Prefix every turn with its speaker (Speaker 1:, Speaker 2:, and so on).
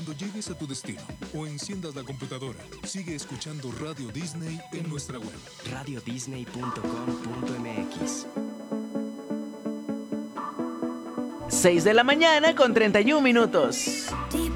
Speaker 1: Cuando llegues a tu destino o enciendas la computadora, sigue escuchando Radio Disney en nuestra web.
Speaker 2: radiodisney.com.mx 6 de la mañana con 31 minutos.